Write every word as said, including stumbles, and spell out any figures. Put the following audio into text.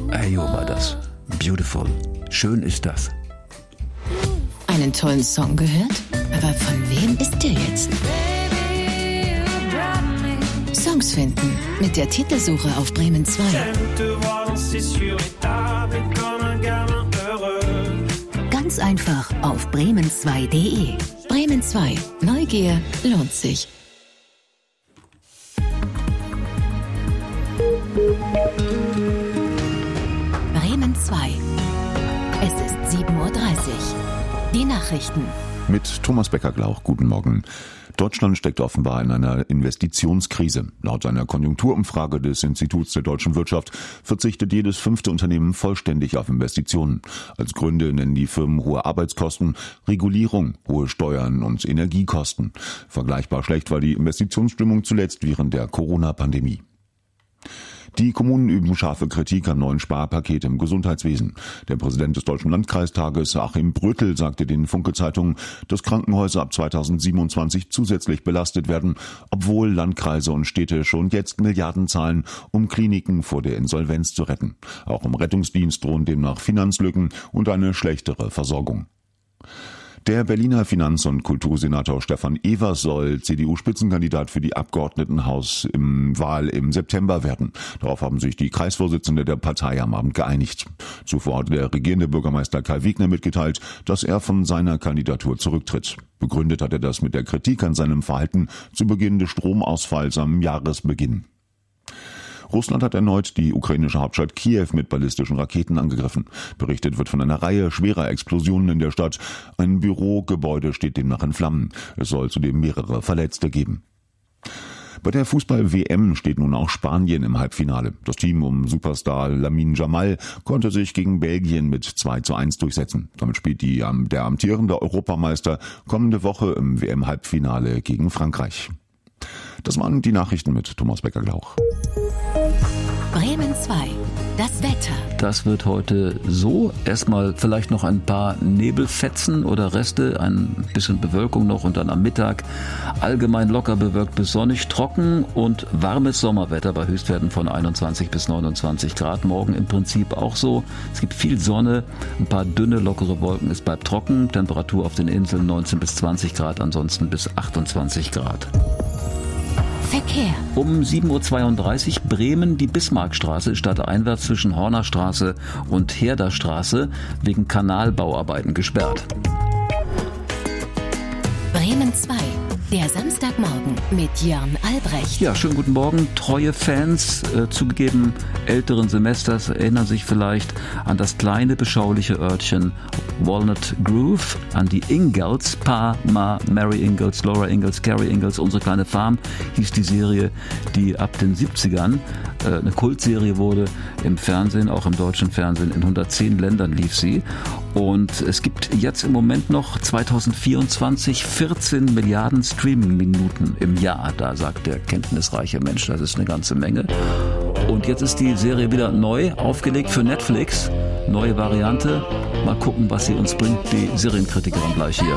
Ey, jo, war das beautiful. Schön ist das. Einen tollen Song gehört? Aber von wem ist der jetzt? Songs finden mit der Titelsuche auf Bremen zwei. Ganz einfach auf bremen zwei punkt de. Bremen zwei. Neugier lohnt sich. Bremen zwei. Es ist sieben Uhr dreißig. Die Nachrichten. Mit Thomas Becker-Glauch, guten Morgen. Deutschland steckt offenbar in einer Investitionskrise. Laut einer Konjunkturumfrage des Instituts der deutschen Wirtschaft verzichtet jedes fünfte Unternehmen vollständig auf Investitionen. Als Gründe nennen die Firmen hohe Arbeitskosten, Regulierung, hohe Steuern und Energiekosten. Vergleichbar schlecht war die Investitionsstimmung zuletzt während der Corona-Pandemie. Die Kommunen üben scharfe Kritik am neuen Sparpaket im Gesundheitswesen. Der Präsident des Deutschen Landkreistages, Achim Bröttl, sagte den Funke-Zeitungen, dass Krankenhäuser ab zweitausendsiebenundzwanzig zusätzlich belastet werden, obwohl Landkreise und Städte schon jetzt Milliarden zahlen, um Kliniken vor der Insolvenz zu retten. Auch im Rettungsdienst drohen demnach Finanzlücken und eine schlechtere Versorgung. Der Berliner Finanz- und Kultursenator Stefan Evers soll C D U-Spitzenkandidat für die Abgeordnetenhaus im Wahl im September werden. Darauf haben sich die Kreisvorsitzende der Partei am Abend geeinigt. Zuvor hatte der regierende Bürgermeister Kai Wegner mitgeteilt, dass er von seiner Kandidatur zurücktritt. Begründet hat er das mit der Kritik an seinem Verhalten zu Beginn des Stromausfalls am Jahresbeginn. Russland hat erneut die ukrainische Hauptstadt Kiew mit ballistischen Raketen angegriffen. Berichtet wird von einer Reihe schwerer Explosionen in der Stadt. Ein Bürogebäude steht demnach in Flammen. Es soll zudem mehrere Verletzte geben. Bei der Fußball-W M steht nun auch Spanien im Halbfinale. Das Team um Superstar Lamine Yamal konnte sich gegen Belgien mit zwei zu eins durchsetzen. Damit spielt die, der amtierende Europameister kommende Woche im W M-Halbfinale gegen Frankreich. Das waren die Nachrichten mit Thomas Becker-Glauch. Bremen zwei. Das Wetter. Das wird heute so. Erstmal vielleicht noch ein paar Nebelfetzen oder Reste, ein bisschen Bewölkung noch und dann am Mittag allgemein locker bewölkt bis sonnig, trocken und warmes Sommerwetter bei Höchstwerten von einundzwanzig bis neunundzwanzig Grad. Morgen im Prinzip auch so. Es gibt viel Sonne, ein paar dünne, lockere Wolken. Es bleibt trocken. Temperatur auf den Inseln neunzehn bis zwanzig Grad, ansonsten bis achtundzwanzig Grad. Verkehr. Um sieben Uhr zweiunddreißig Bremen, die Bismarckstraße ist stadteinwärts zwischen Hornerstraße und Herderstraße wegen Kanalbauarbeiten gesperrt. Bremen zwei. Der Samstagmorgen mit Jörn Albrecht. Ja, schönen guten Morgen. Treue Fans, äh, zugegeben älteren Semesters, erinnern sich vielleicht an das kleine, beschauliche Örtchen Walnut Grove, an die Ingalls, Pa, Ma, Mary Ingalls, Laura Ingalls, Carrie Ingalls, unsere kleine Farm, hieß die Serie, die ab den siebzigern äh, eine Kultserie wurde im Fernsehen, auch im deutschen Fernsehen. In hundertzehn Ländern lief sie. Und es gibt jetzt im Moment noch zweitausendvierundzwanzig vierzehn Milliarden Streaming-Minuten im Jahr. Da sagt der kenntnisreiche Mensch, das ist eine ganze Menge. Und jetzt ist die Serie wieder neu aufgelegt für Netflix. Neue Variante. Mal gucken, was sie uns bringt. Die Serienkritikerin gleich hier.